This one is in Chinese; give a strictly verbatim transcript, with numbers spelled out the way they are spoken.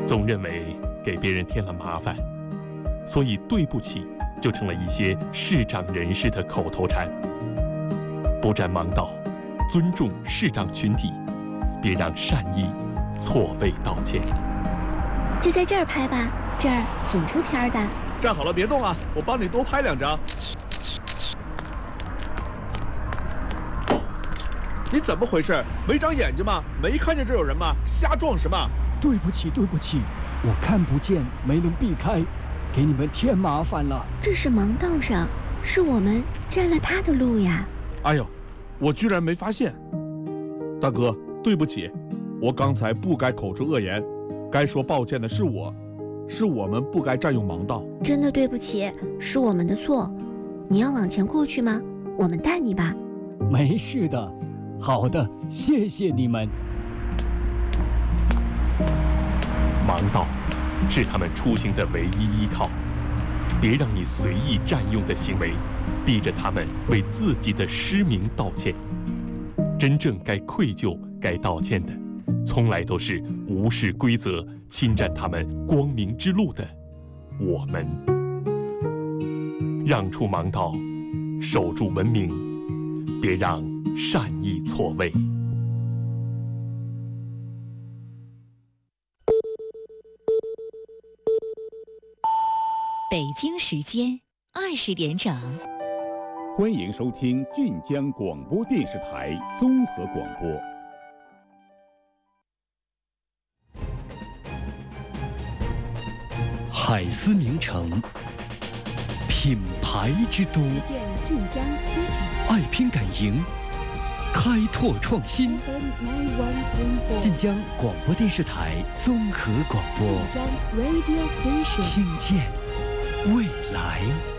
总认为给别人添了麻烦，所以对不起就成了一些视障人士的口头禅。不占盲道，尊重视障群体，别让善意错位道歉。 就在这儿拍吧，这儿挺出片的。 站好了，别动啊，我帮你多拍两张。你怎么回事？没长眼睛吗？没看见这有人吗？瞎撞什么？ 对不起，对不起，我看不见，没能避开，给你们添麻烦了。 这是盲道上，是我们占了他的路呀。 哎呦，我居然没发现。大哥，对不起，我刚才不该口出恶言，该说抱歉的是我，是我们不该占用盲道。 真的对不起，是我们的错。你要往前过去吗？我们带你吧。 没事的。好的，谢谢你们。 盲道是他们出行的唯一依靠，别让你随意占用的行为逼着他们为自己的失明道歉。真正该愧疚、该道歉的，从来都是无视规则、侵占他们光明之路的我们。让出盲道，守住文明，别让善意错位。 北京时间二十点整， 欢迎收听晋江广播电视台综合广播。 海思名城，品牌之都， 晋江 City， 爱拼敢赢，开拓创新。晋江广播电视台综合广播，听见未来。